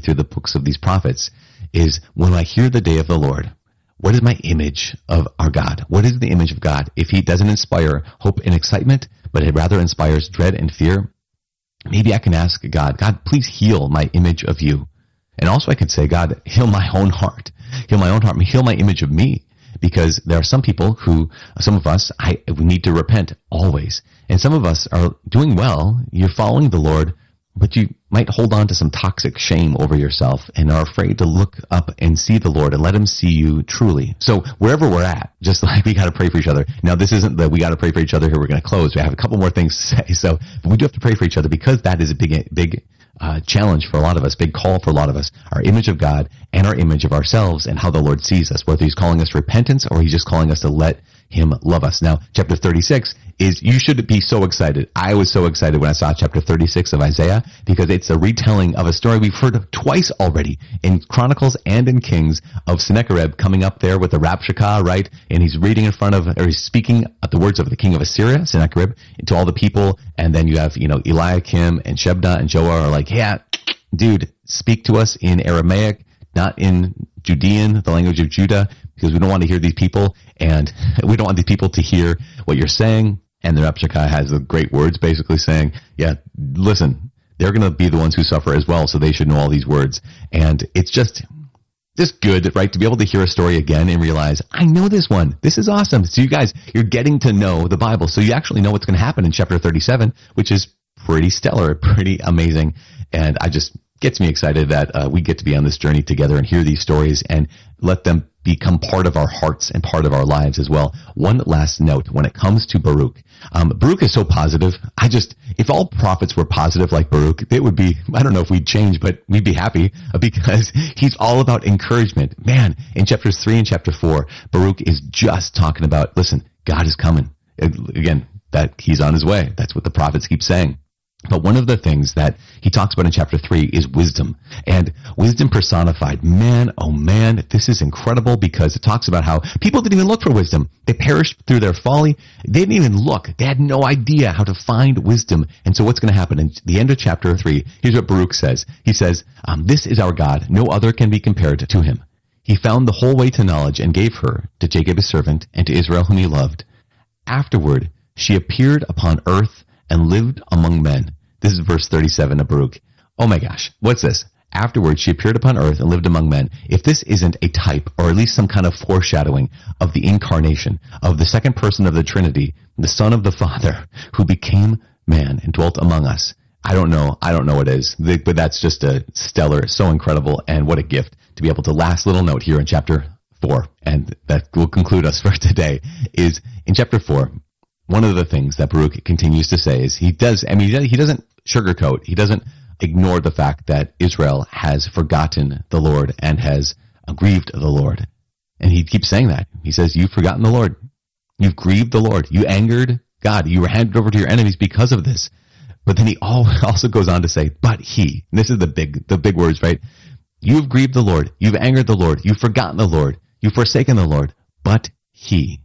through the books of these prophets is, when I hear the day of the Lord, what is my image of our God? What is the image of God? If he doesn't inspire hope and excitement, but it rather inspires dread and fear, maybe I can ask God, God, please heal my image of you. And also I can say, God, heal my own heart. Heal my own heart. Heal my image of me. Because there are some people who, some of us, we need to repent always. And some of us are doing well. You're following the Lord, but you might hold on to some toxic shame over yourself and are afraid to look up and see the Lord and let him see you truly. So wherever we're at, just like we got to pray for each other. Now, this isn't that we got to pray for each other here. We're going to close. We have a couple more things to say. So but we do have to pray for each other, because that is a big challenge for a lot of us, big call for a lot of us, our image of God and our image of ourselves and how the Lord sees us, whether he's calling us to repentance or he's just calling us to let him love us. Now, chapter 36 is, you should be so excited. I was so excited when I saw chapter 36 of Isaiah, because it's a retelling of a story we've heard of twice already in Chronicles and in Kings, of Sennacherib coming up there with the Rabshakeh, right? And he's reading in front of, or he's speaking at the words of the king of Assyria, Sennacherib, to all the people. And then you have, Eliakim and Shebna and Joah are like, yeah, dude, speak to us in Aramaic, not in Judean, the language of Judah, because we don't want to hear these people, and we don't want these people to hear what you're saying. And the Rabshakeh has the great words basically saying, yeah, listen, they're going to be the ones who suffer as well, so they should know all these words. And it's just good, right, to be able to hear a story again and realize, I know this one. This is awesome. So you guys, you're getting to know the Bible. So you actually know what's going to happen in chapter 37, which is pretty stellar, pretty amazing. And gets me excited that we get to be on this journey together and hear these stories and let them become part of our hearts and part of our lives as well. One last note when it comes to Baruch. Baruch is so positive. If all prophets were positive like Baruch, it would be, I don't know if we'd change, but we'd be happy, because he's all about encouragement. Man, in chapters 3 and chapter 4, Baruch is just talking about, listen, God is coming. Again, that he's on his way. That's what the prophets keep saying. But one of the things that he talks about in chapter 3 is wisdom, and wisdom personified. Man, oh man, this is incredible, because it talks about how people didn't even look for wisdom. They perished through their folly. They didn't even look. They had no idea how to find wisdom. And so what's going to happen in the end of chapter 3? Here's what Baruch says. He says, this is our God. No other can be compared to him. He found the whole way to knowledge and gave her to Jacob his servant and to Israel whom he loved. Afterward, she appeared upon earth and lived among men. This is verse 37 of Baruch. Oh my gosh, what's this? Afterwards, she appeared upon earth and lived among men. If this isn't a type, or at least some kind of foreshadowing of the incarnation, of the second person of the Trinity, the Son of the Father, who became man and dwelt among us, I don't know what it is. But that's just a stellar, so incredible, and what a gift to be able to. Last little note here in chapter 4, and that will conclude us for today, is in chapter 4, one of the things that Baruch continues to say is he doesn't sugarcoat, he doesn't ignore the fact that Israel has forgotten the Lord and has grieved the Lord. And he keeps saying that. He says, you've forgotten the Lord. You've grieved the Lord. You angered God. You were handed over to your enemies because of this. But then he also goes on to say, but he, and this is the big words, right? You've grieved the Lord. You've angered the Lord. You've forgotten the Lord. You've forsaken the Lord. But he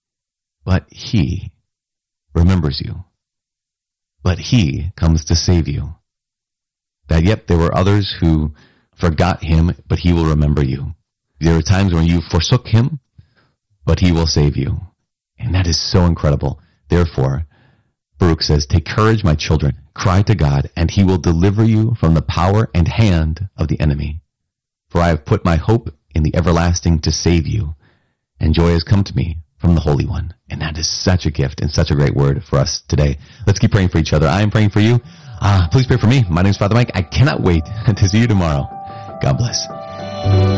remembers you. But he comes to save you. That, yep, there were others who forgot him, but he will remember you. There are times when you forsook him, but he will save you. And that is so incredible. Therefore, Baruch says, take courage, my children. Cry to God, and he will deliver you from the power and hand of the enemy. For I have put my hope in the everlasting to save you, and joy has come to me from the Holy One. And that is such a gift and such a great word for us today. Let's keep praying for each other. I am praying for you. Please pray for me. My name is Father Mike. I cannot wait to see you tomorrow. God bless.